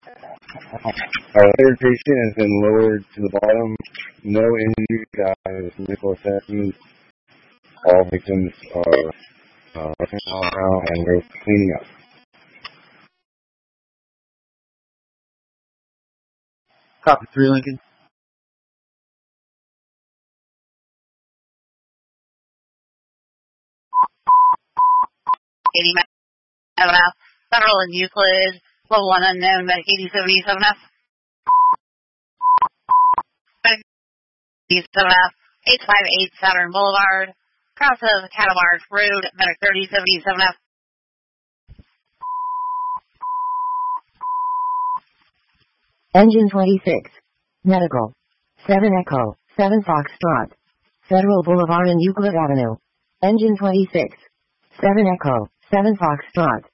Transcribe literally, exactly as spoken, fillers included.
Our third patient has been lowered to the bottom. No injuries, guys. Medical assessments. All victims are uh, now and we're cleaning up. Copy three, Lincoln. eighty seven F, Federal and Euclid, level one unknown, medic eighty seventy-seven F. Medic eighty-seven F, eight five eight Saturn Boulevard, cross of Catamarch Road, medic thirty seventy-seven F. Engine twenty-six, medical, seven Echo, seven Foxtrot, Federal Boulevard and Euclid Avenue. Engine twenty-six, seven Echo, seven Foxtrot.